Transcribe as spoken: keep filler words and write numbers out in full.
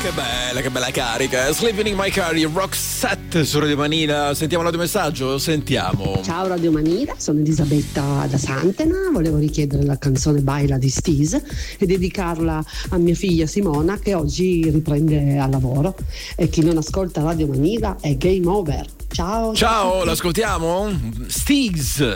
Che bella, che bella carica. Sleeping in My Car, Roxette su Radio Manila. Sentiamo l'audiomessaggio? Sentiamo. Ciao Radio Manila, sono Elisabetta da Santena. Volevo richiedere la canzone Baila di Steez e dedicarla a mia figlia Simona, che oggi riprende al lavoro. E chi non ascolta Radio Manila è game over. Ciao. Ciao, l'ascoltiamo? Steez.